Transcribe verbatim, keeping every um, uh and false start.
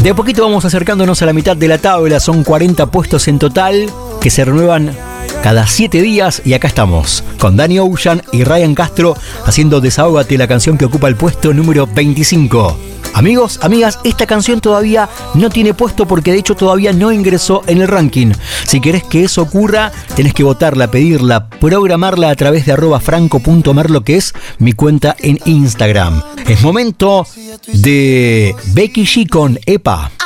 De a poquito vamos acercándonos a la mitad de la tabla, son cuarenta puestos en total que se renuevan cada siete días y acá estamos, con Danny Ocean y Ryan Castro haciendo Desahógate, la canción que ocupa el puesto número veinticinco. Amigos, amigas, esta canción todavía no tiene puesto porque de hecho todavía no ingresó en el ranking. Si querés que eso ocurra, tenés que votarla, pedirla, programarla a través de arroba franco.merlo, que es mi cuenta en Instagram. Es momento de Becky G con Epa.